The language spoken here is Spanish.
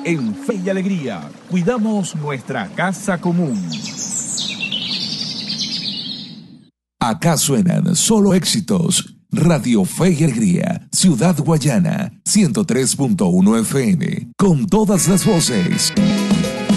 En Fe y Alegría, cuidamos nuestra casa común. Acá suenan solo éxitos. Radio Fe y Alegría, Ciudad Guayana, 103.1 FM, con todas las voces.